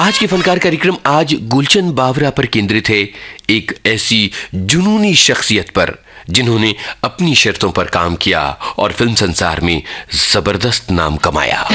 आज के फनकार कार्यक्रम आज गुलशन बावरा पर केंद्रित है, एक ऐसी जुनूनी शख्सियत पर जिन्होंने अपनी शर्तों पर काम किया और फिल्म संसार में जबरदस्त नाम कमाया।